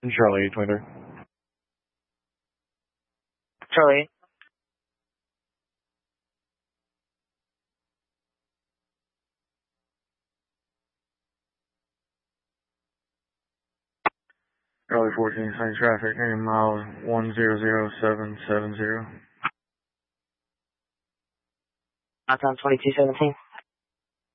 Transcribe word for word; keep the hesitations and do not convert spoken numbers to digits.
Charlie eight twenty-three. Charlie. Charlie fourteen, sign traffic, name miles one zero zero seven seven zero. Outside twenty-two seventeen.